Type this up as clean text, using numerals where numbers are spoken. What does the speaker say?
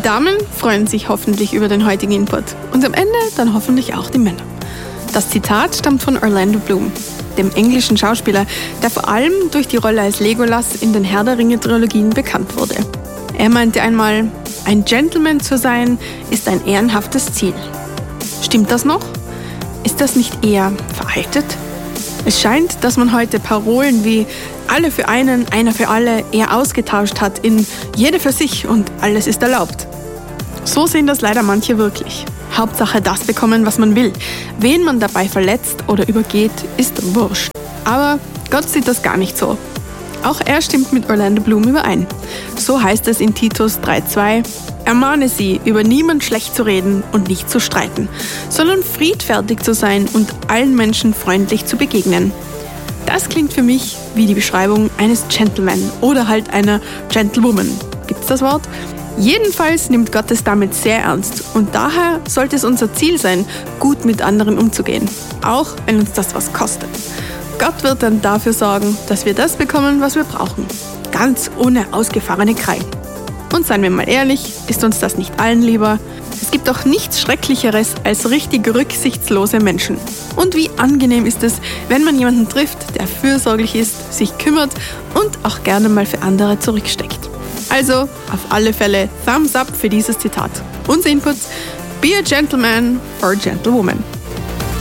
Damen freuen sich hoffentlich über den heutigen Input und am Ende dann hoffentlich auch die Männer. Das Zitat stammt von Orlando Bloom, dem englischen Schauspieler, der vor allem durch die Rolle als Legolas in den Herr der Ringe-Trilogien bekannt wurde. Er meinte einmal, ein Gentleman zu sein, ist ein ehrenhaftes Ziel. Stimmt das noch? Ist das nicht eher veraltet? Es scheint, dass man heute Parolen wie alle für einen, einer für alle eher ausgetauscht hat in jede für sich und alles ist erlaubt. So sehen das leider manche wirklich. Hauptsache das bekommen, was man will. Wen man dabei verletzt oder übergeht, ist wurscht. Aber Gott sieht das gar nicht so. Auch er stimmt mit Orlando Bloom überein. So heißt es in Titus 3,2: Ermahne sie, über niemand schlecht zu reden und nicht zu streiten, sondern friedfertig zu sein und allen Menschen freundlich zu begegnen. Das klingt für mich wie die Beschreibung eines Gentleman oder halt einer Gentlewoman. Gibt's das Wort? Jedenfalls nimmt Gott es damit sehr ernst und daher sollte es unser Ziel sein, gut mit anderen umzugehen, auch wenn uns das was kostet. Gott wird dann dafür sorgen, dass wir das bekommen, was wir brauchen, ganz ohne ausgefahrene Krallen. Und seien wir mal ehrlich, ist uns das nicht allen lieber? Es gibt doch nichts Schrecklicheres als richtig rücksichtslose Menschen. Und wie angenehm ist es, wenn man jemanden trifft, der fürsorglich ist, sich kümmert und auch gerne mal für andere zurücksteckt. Also auf alle Fälle Thumbs up für dieses Zitat. Unser Input: Be a gentleman or a gentlewoman.